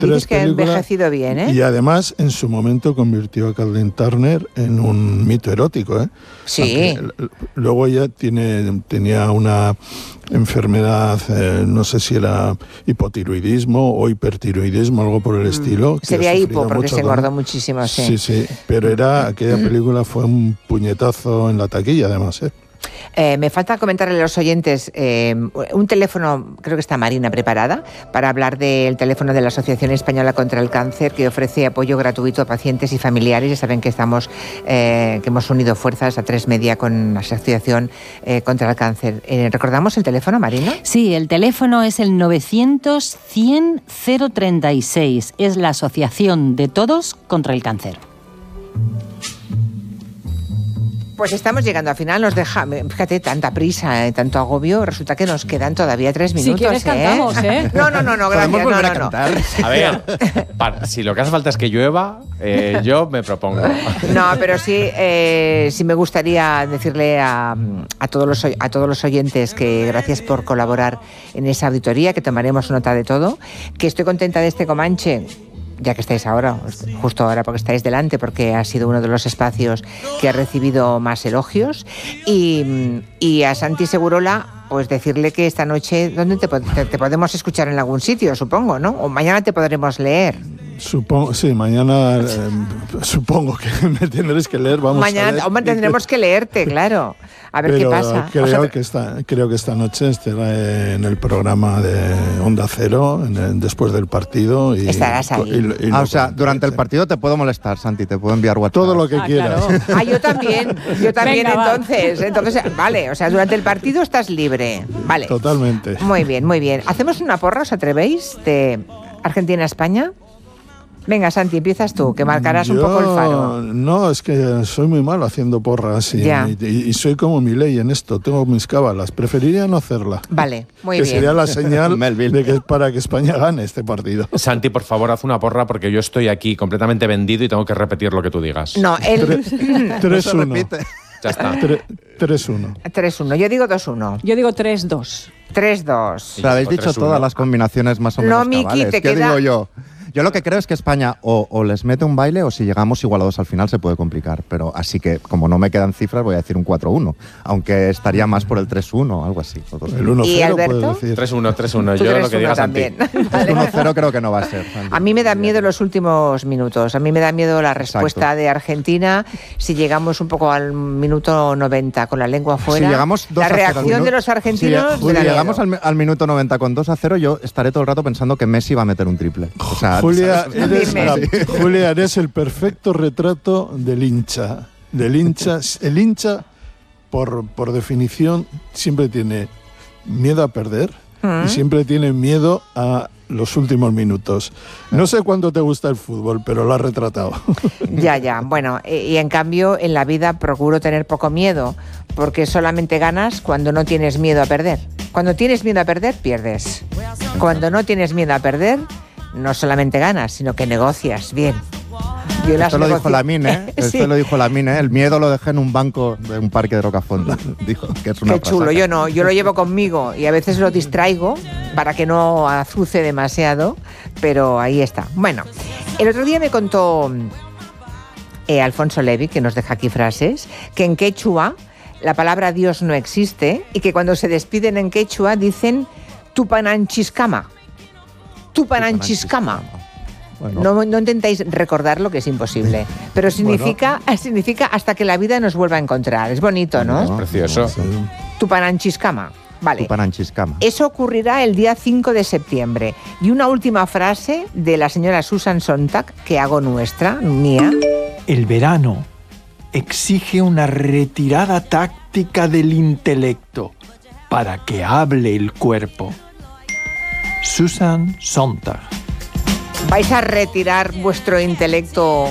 Dices que ha envejecido bien, ¿eh? Y además, en su momento, convirtió a Kathleen Turner en un mito erótico, ¿eh? Sí. Aunque luego ella tenía una enfermedad, no sé si era hipotiroidismo o hipertiroidismo, algo por el estilo. Sería hipo, porque se engordó muchísimo, sí. Sí, pero aquella película fue un puñetazo en la taquilla, además, ¿eh? Me falta comentarle a los oyentes un teléfono, creo que está Marina preparada, para hablar del teléfono de la Asociación Española contra el Cáncer, que ofrece apoyo gratuito a pacientes y familiares. Ya saben que que hemos unido fuerzas a 3 Media con la Asociación contra el Cáncer. ¿Recordamos el teléfono, Marina? Sí, el teléfono es el 900-100-036. Es la Asociación de Todos contra el Cáncer. Pues estamos llegando al final, nos deja, fíjate, tanta prisa, tanto agobio, resulta que nos quedan todavía 3 minutos. Si quieres cantamos, ¿eh? No, gracias. ¿Podemos volver a cantar? A ver, si lo que hace falta es que llueva, yo me propongo. No, pero sí me gustaría decirle a todos los oyentes que gracias por colaborar en esa auditoría, que tomaremos nota de todo, que estoy contenta de este Comanche, ya que estáis ahora, justo ahora porque estáis delante, porque ha sido uno de los espacios que ha recibido más elogios. Y a Santi Segurola, pues decirle que esta noche, ¿dónde te podemos escuchar? En algún sitio, supongo, ¿no? O mañana te podremos leer. Sí, mañana supongo que me tendréis que leer. Mañana tendremos que leerte, claro. A ver qué pasa. Creo que esta noche estará en el programa de Onda Cero, después del partido. Estarás ahí. O sea, durante el partido te puedo molestar, Santi, te puedo enviar WhatsApp. Todo lo que quieras. Claro. Yo también. Venga, entonces, vale, o sea, durante el partido estás libre. Vale. Totalmente. Muy bien. ¿Hacemos una porra, os atrevéis, de Argentina-España? Venga, Santi, empiezas tú, que marcarás un poco el faro. No, es que soy muy malo haciendo porras y soy como Milei en esto, tengo mis cábalas. Preferiría no hacerla. Vale, muy bien. Que sería la señal de que para que España gane este partido. Santi, por favor, haz una porra porque yo estoy aquí completamente vendido y tengo que repetir lo que tú digas. No, 3-1. Ya está. 3-1. 3-1. Yo digo 2-1. Yo digo 3-2. 3-2. Pero habéis dicho todas las combinaciones más o menos cabales. Miki, te ¿Qué queda... digo yo? Yo lo que creo es que España o les mete un baile o si llegamos igualados al final se puede complicar. Pero así que, como no me quedan cifras, voy a decir un 4-1. Aunque estaría más por el 3-1 algo así. El 1-0 ¿Y Alberto? 3-1. Yo lo que digas también. El 1-0 creo que no va a ser. A mí me dan miedo los últimos minutos. A mí me da miedo la respuesta de Argentina si llegamos un poco al minuto 90 con la lengua fuera. Si llegamos la reacción de los argentinos. Si llegamos al minuto 90 con 2-0, yo estaré todo el rato pensando que Messi va a meter un triple. O sea, Julia, eres el perfecto retrato del hincha. El hincha, por definición, siempre tiene miedo a perder y siempre tiene miedo a los últimos minutos. No sé cuánto te gusta el fútbol, pero lo has retratado. Ya. Bueno, y en cambio, en la vida procuro tener poco miedo, porque solamente ganas cuando no tienes miedo a perder. Cuando tienes miedo a perder, pierdes. Cuando no tienes miedo a perder, no solamente ganas, sino que negocias bien. Esto lo dijo Lamine, ¿eh? Sí. Esto lo dijo Lamine, ¿eh? El miedo lo dejé en un banco de un parque de Rocafonda. Dijo que es una Qué chulo, frasaca. yo no, yo lo llevo conmigo y a veces lo distraigo para que no azuce demasiado, pero ahí está. Bueno, el otro día me contó Alfonso Levi, que nos deja aquí frases, que en quechua la palabra Dios no existe y que cuando se despiden en quechua dicen Tupananchiscama. Tupananchiscama. Bueno. No intentáis recordarlo, que es imposible. Pero significa hasta que la vida nos vuelva a encontrar. Es bonito, ¿no? Es precioso. Tupananchiscama. Vale. Tupananchiscama. Eso ocurrirá el día 5 de septiembre. Y una última frase de la señora Susan Sontag, que hago nuestra, mía. El verano exige una retirada táctica del intelecto para que hable el cuerpo. Susan Sontag. ¿Vais a retirar vuestro intelecto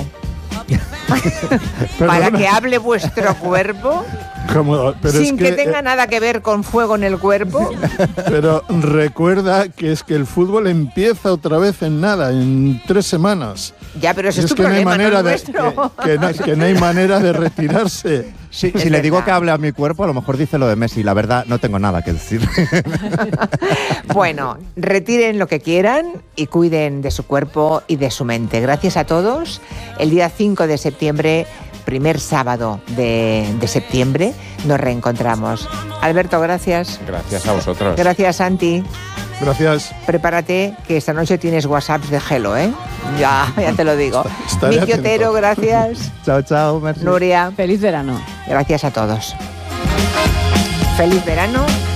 para que hable vuestro cuerpo? Sin que tenga nada que ver con fuego en el cuerpo. Pero recuerda que es que el fútbol empieza otra vez en nada, en 3 semanas. Ya, pero eso es tu problema, no es nuestro. Que no hay manera de retirarse. Sí, Es si le digo verdad. que hable a mi cuerpo, a lo mejor dice lo de Messi. La verdad, no tengo nada que decir. Bueno, retiren lo que quieran y cuiden de su cuerpo y de su mente. Gracias a todos. El día 5 de septiembre, primer sábado de septiembre, nos reencontramos. Alberto, gracias. Gracias a vosotros. Gracias, Santi. Gracias. Prepárate, que esta noche tienes WhatsApps de Gelo, ¿eh? Ya te lo digo. Estaré Miki atento. Otero, gracias. Chao, chao, merci. Nuria, Feliz verano. gracias a todos. Feliz verano